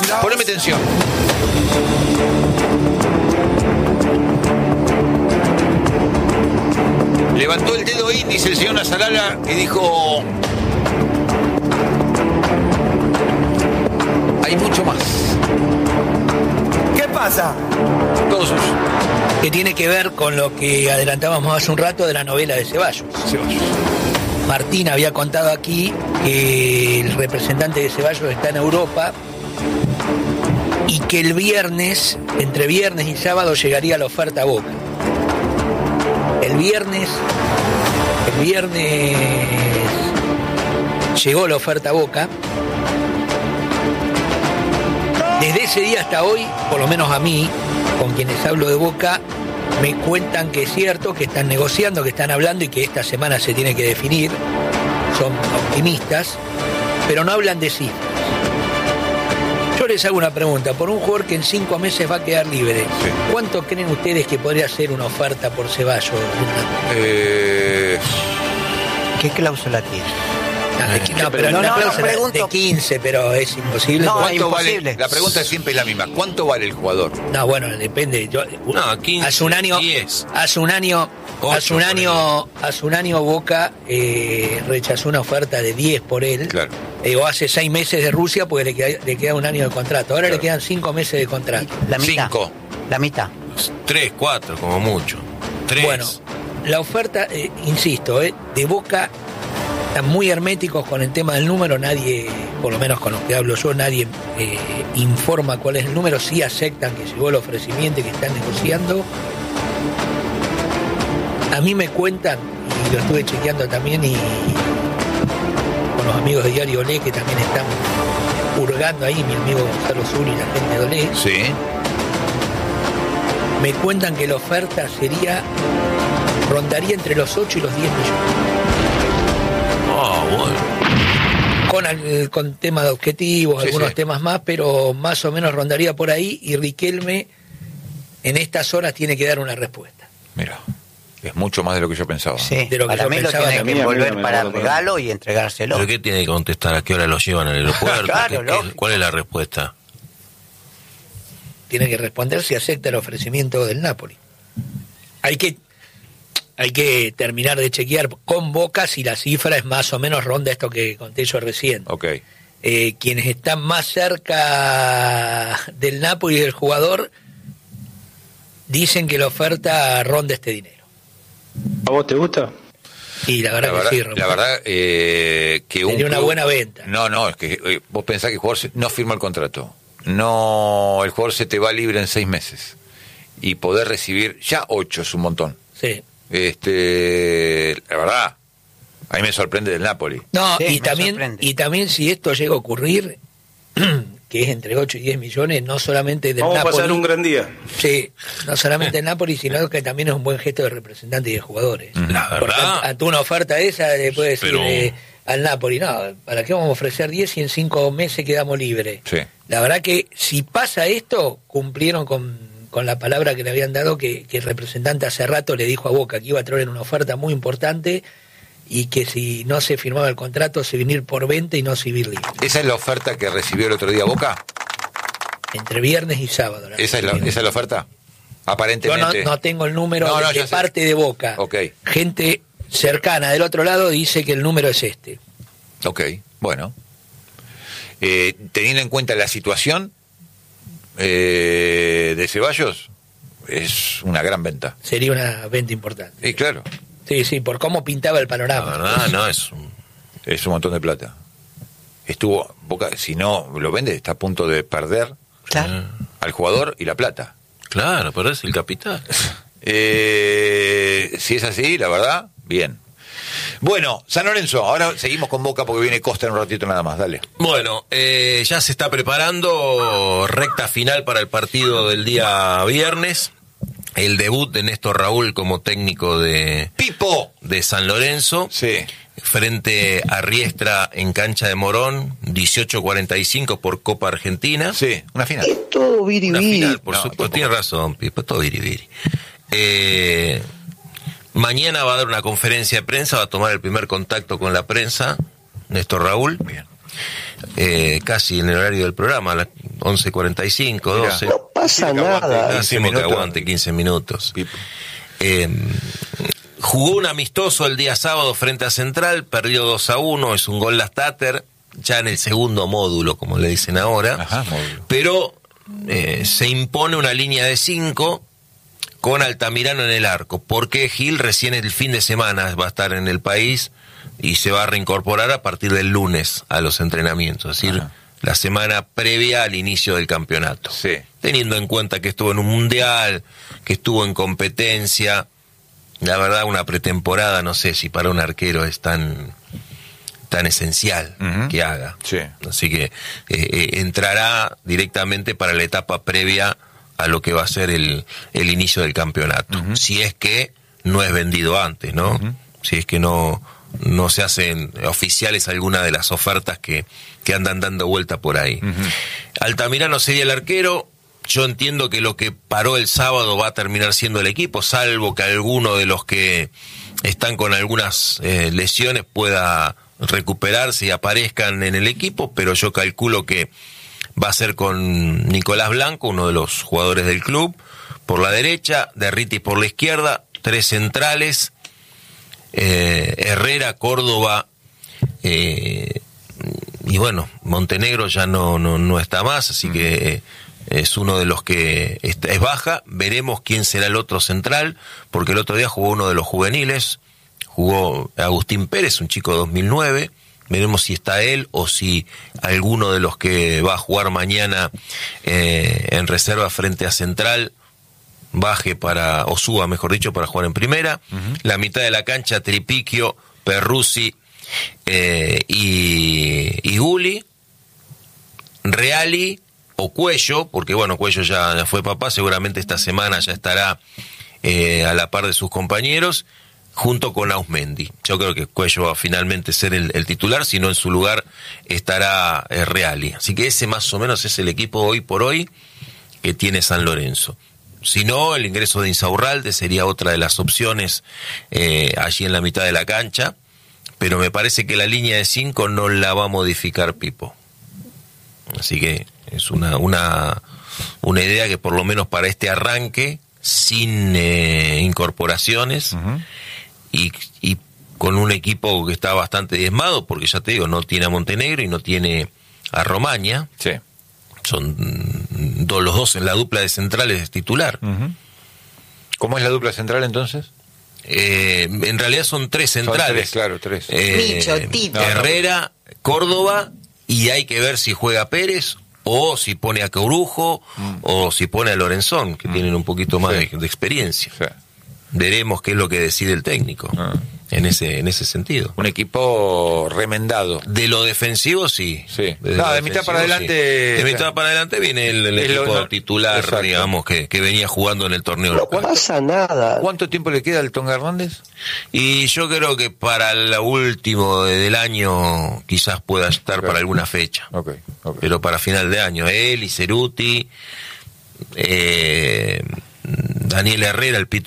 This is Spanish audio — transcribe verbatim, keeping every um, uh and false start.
Poneme tensión. Levantó el dedo índice el señor Nasrallah y dijo: hay mucho más. ¿Qué pasa? Todos sus. Que tiene que ver con lo que adelantábamos hace un rato de la novela de Ceballos. Ceballos. Martín había contado aquí que el representante de Ceballos está en Europa y que el viernes, entre viernes y sábado, llegaría la oferta a Boca. El viernes, el viernes llegó la oferta a Boca. Desde ese día hasta hoy, por lo menos a mí, con quienes hablo de Boca, me cuentan que es cierto, que están negociando, que están hablando y que esta semana se tiene que definir. Son optimistas, pero no hablan de cifras. Yo les hago una pregunta. Por un jugador que en cinco meses va a quedar libre, sí. ¿Cuánto creen ustedes que podría ser una oferta por Ceballos? Eh... ¿Qué cláusula tiene? No, no, pero no, una no, cláusula no, de quince, pero es imposible. No, ¿Cuánto imposible. vale? La pregunta siempre es la misma. ¿Cuánto vale el jugador? No, bueno, depende. Yo, no, quince, hace un año, diez. hace un año, ocho hace un año, hace un año Boca eh, rechazó una oferta de diez por él. Claro. Eh, o hace seis meses de Rusia porque le queda, le queda un año de contrato. Ahora claro. Le quedan cinco meses de contrato. La mitad. Cinco. La mitad. Tres, cuatro, como mucho. Tres. Bueno, la oferta, eh, insisto, eh, de Boca están muy herméticos con el tema del número. Nadie, por lo menos con lo que hablo yo, nadie eh, informa cuál es el número. Sí aceptan que llegó el ofrecimiento y que están negociando. A mí me cuentan, y lo estuve chequeando también, y con los amigos de Diario Olé, que también están hurgando ahí, mi amigo Gonzalo Zuri y la gente de Olé. Sí. Me cuentan que la oferta sería, rondaría entre los ocho y los diez millones. Ah, oh, bueno. Con, el, con temas de objetivos, sí, algunos sí. temas más, pero más o menos rondaría por ahí, y Riquelme en estas horas tiene que dar una respuesta. Mira, es mucho más de lo que yo pensaba. Sí, de lo que para yo mí pensaba lo tiene también. que volver Mira, para mira, regalo y entregárselo. ¿Pero qué tiene que contestar? ¿A qué hora lo llevan al aeropuerto? Claro, ¿Qué, qué, ¿Cuál es la respuesta? Tiene que responder si acepta el ofrecimiento del Napoli. Hay que hay que terminar de chequear con Boca si la cifra es más o menos ronda esto que conté yo recién. Ok. Eh, quienes están más cerca del Napoli y del jugador dicen que la oferta ronda este dinero. ¿A vos te gusta? Sí, la verdad, La verdad, que sí, Román. la verdad eh, que un sería una club... buena venta. No, no, es que eh, vos pensás que el jugador se... no firma el contrato. No, el jugador se te va libre en seis meses. Y poder recibir ya ocho es un montón. Sí. Este, la verdad, a mí me sorprende del Napoli. No, Sí, y me también sorprende. y también si esto llega a ocurrir, que es entre ocho y diez millones, no solamente del Vamos Napoli. a pasar un gran día. Sí, no solamente del Napoli, sino que también es un buen gesto de representante y de jugadores. La Porque verdad. ante una oferta esa le puede decir Pero- eh, al Napoli, no, ¿para qué vamos a ofrecer diez y en cinco meses quedamos libres? Sí. La verdad que si pasa esto, cumplieron con, con la palabra que le habían dado, que, que el representante hace rato le dijo a Boca que iba a traer una oferta muy importante y que si no se firmaba el contrato se venir por venta y no civil libre. ¿Esa es la oferta que recibió el otro día Boca? Entre viernes y sábado. ¿Esa es la, esa es la oferta? Yo Aparentemente. no, no tengo el número No, no, de, ya de sé. parte de Boca. Ok. Gente cercana del otro lado dice que el número es este. Ok, bueno. Eh, teniendo en cuenta la situación eh, de Ceballos, es una gran venta. Sería una venta importante. Y claro, Sí, sí, por cómo pintaba el La panorama. verdad, no es un... es un montón de plata. Estuvo, Boca, si no lo vende, está a punto de perder Claro. al jugador y la plata. Claro, pero es el capital. Eh, si es así, la verdad, bien. Bueno, San Lorenzo, ahora seguimos con Boca porque viene Costa en un ratito nada más, dale. Bueno, eh, ya se está preparando recta final para el partido del día viernes. El debut de Néstor Raúl como técnico de, ¡Pipo! de San Lorenzo. Sí. Frente a Riestra en cancha de Morón, dieciocho cuarenta y cinco por Copa Argentina. Sí, una final. Todo Una final, por No, supuesto, tampoco. tiene razón, Pipo, todo biribiri. Eh, mañana va a dar una conferencia de prensa, va a tomar el primer contacto con la prensa, Néstor Raúl. Bien. Eh, casi en el horario del programa, la- once cuarenta y cinco, doce. No pasa nada. Hacemos que aguante quince minutos. Eh, jugó un amistoso el día sábado frente a Central, perdió dos a uno, es un gol Lastater, ya en el segundo módulo, como le dicen ahora. Ajá, módulo. Pero eh, se impone una línea de cinco con Altamirano en el arco, porque Gil recién el fin de semana va a estar en el país y se va a reincorporar a partir del lunes a los entrenamientos, es decir, Ajá. la semana previa al inicio del campeonato. Sí. Teniendo en cuenta que estuvo en un mundial, que estuvo en competencia, la verdad una pretemporada, no sé si para un arquero es tan, tan esencial uh-huh. que haga. Sí. Así que eh, eh, entrará directamente para la etapa previa a lo que va a ser el, el inicio del campeonato. Uh-huh. Si es que no es vendido antes, ¿no? Uh-huh. Si es que no... no se hacen oficiales alguna de las ofertas que, que andan dando vuelta por ahí. Uh-huh. Altamirano sería el arquero. Yo entiendo que lo que paró el sábado va a terminar siendo el equipo, salvo que alguno de los que están con algunas eh, lesiones pueda recuperarse y aparezcan en el equipo, pero yo calculo que va a ser con Nicolás Blanco, uno de los jugadores del club, por la derecha, Derriti por la izquierda, tres centrales, Eh, Herrera, Córdoba eh, y bueno, Montenegro ya no, no, no está más, así uh-huh. que es uno de los que está, es baja. Veremos quién será el otro central, porque el otro día jugó uno de los juveniles, jugó Agustín Pérez, un chico de dos mil nueve. Veremos si está él o si alguno de los que va a jugar mañana eh, en reserva frente a Central baje para, o suba, mejor dicho, para jugar en primera. Uh-huh. La mitad de la cancha, Tripiquio, Perruzzi eh, y, y Guli. Reali o Cuello, porque bueno, Cuello ya, ya fue papá, seguramente esta semana ya estará eh, a la par de sus compañeros, junto con Ausmendi. Yo creo que Cuello va a finalmente ser el, el titular, si no en su lugar estará eh, Reali. Así que ese más o menos es el equipo hoy por hoy que tiene San Lorenzo. Si no, el ingreso de Insaurralde sería otra de las opciones eh, allí en la mitad de la cancha, pero me parece que la línea de cinco no la va a modificar Pipo. Así que es una, una, una idea que por lo menos para este arranque, sin eh, incorporaciones, uh-huh. y, y con un equipo que está bastante diezmado, porque ya te digo, no tiene a Montenegro y no tiene a Romaña. Sí. Son do, los dos en la dupla de centrales titular. Uh-huh. ¿Cómo es la dupla central entonces? Eh, en realidad son tres centrales. Son tres, claro, tres. Eh, Micho, Tito. Herrera, Córdoba, y hay que ver si juega Pérez, o si pone a Corujo, mm. o si pone a Lorenzón, que mm. tienen un poquito más sí. de, de experiencia. Sí. Veremos qué es lo que decide el técnico. Ah. En ese en ese sentido. Un equipo remendado. De lo defensivo, sí. sí. No, de mitad para adelante... Sí. De mitad para adelante viene el, el equipo lo, no, titular, exacto. digamos, que, que venía jugando en el torneo no local. No pasa nada. ¿Cuánto tiempo le queda al Tonga Hernández? Y yo creo que para el último del año quizás pueda estar okay. para alguna fecha. Okay. Okay. Pero para final de año. Él y Ceruti, eh, Daniel Herrera, el Pito